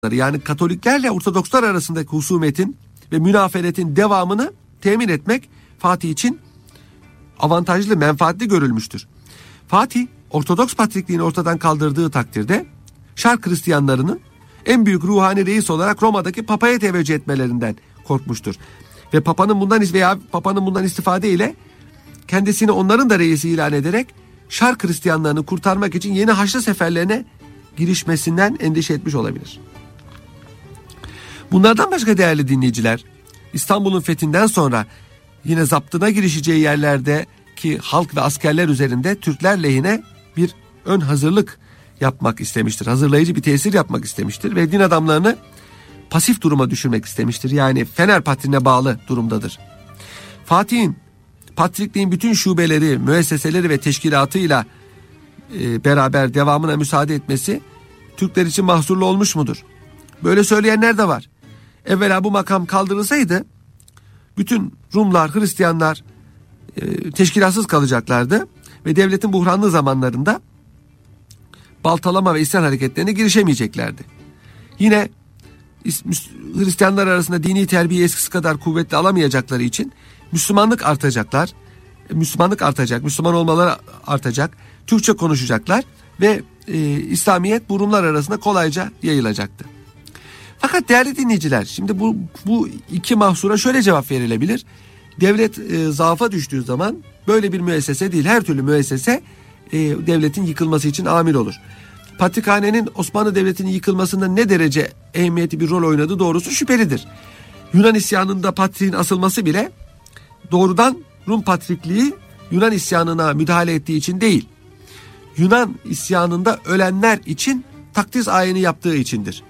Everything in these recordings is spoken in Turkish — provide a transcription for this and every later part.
yani Katoliklerle Ortodokslar arasındaki husumetin ve münaferetin devamını temin etmek Fatih için avantajlı, menfaatli görülmüştür. Fatih, Ortodoks Patrikliğini ortadan kaldırdığı takdirde Şark Hristiyanlarının en büyük ruhani reis olarak Roma'daki Papa'ya teveccüh etmelerinden korkmuştur. Ve Papa'nın bundan istifade ile kendisini onların da reisi ilan ederek Şark Hristiyanlarını kurtarmak için yeni Haçlı seferlerine girişmesinden endişe etmiş olabilir. Bunlardan başka değerli dinleyiciler, İstanbul'un fethinden sonra yine zaptına girişeceği yerlerdeki halk ve askerler üzerinde Türkler lehine bir ön hazırlık yapmak istemiştir. Hazırlayıcı bir tesir yapmak istemiştir ve din adamlarını pasif duruma düşürmek istemiştir. Yani Fener Patriğine bağlı durumdadır. Fatih'in Patrikliğin bütün şubeleri, müesseseleri ve teşkilatıyla beraber devamına müsaade etmesi Türkler için mahzurlu olmuş mudur? Böyle söyleyenler de var. Evvela bu makam kaldırılsaydı bütün Rumlar, Hristiyanlar teşkilatsız kalacaklardı ve devletin buhranlı zamanlarında baltalama ve isyan hareketlerine girişemeyeceklerdi. Yine Hristiyanlar arasında dini terbiye eskisi kadar kuvvetli alamayacakları için Müslüman artacak, Müslüman olmaları artacak, Türkçe konuşacaklar ve İslamiyet bu Rumlar arasında kolayca yayılacaktı. Fakat değerli dinleyiciler, şimdi bu iki mahsura şöyle cevap verilebilir. Devlet zaafa düştüğü zaman böyle bir müessese değil, her türlü müessese devletin yıkılması için amil olur. Patrikhanenin Osmanlı Devleti'nin yıkılmasında ne derece ehemmiyetli bir rol oynadığı doğrusu şüphelidir. Yunan isyanında patriğin asılması bile doğrudan Rum Patrikliği Yunan isyanına müdahale ettiği için değil, Yunan isyanında ölenler için takdis ayini yaptığı içindir.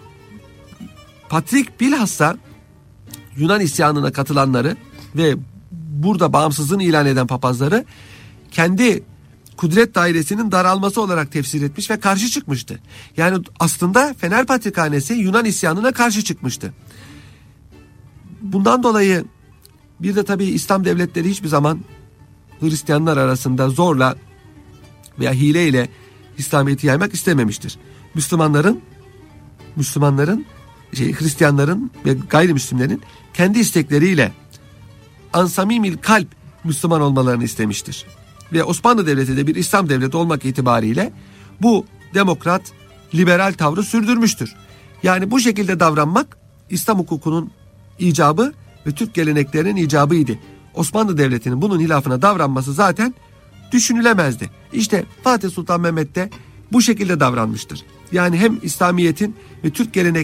Patrik bilhassa Yunan isyanına katılanları ve burada bağımsızlığını ilan eden papazları kendi kudret dairesinin daralması olarak tefsir etmiş ve karşı çıkmıştı. Yani aslında Fener Patrikhanesi Yunan isyanına karşı çıkmıştı. Bundan dolayı bir de tabii İslam devletleri hiçbir zaman Hristiyanlar arasında zorla veya hileyle İslamiyet'i yaymak istememiştir. Hristiyanların ve gayrimüslimlerin kendi istekleriyle ansamimil kalp Müslüman olmalarını istemiştir. Ve Osmanlı Devleti de bir İslam devleti olmak itibariyle bu demokrat, liberal tavrı sürdürmüştür. Yani bu şekilde davranmak İslam hukukunun icabı ve Türk geleneklerinin icabıydı. Osmanlı Devleti'nin bunun hilafına davranması zaten düşünülemezdi. İşte Fatih Sultan Mehmet de bu şekilde davranmıştır. Yani hem İslamiyet'in ve Türk geleneklerinin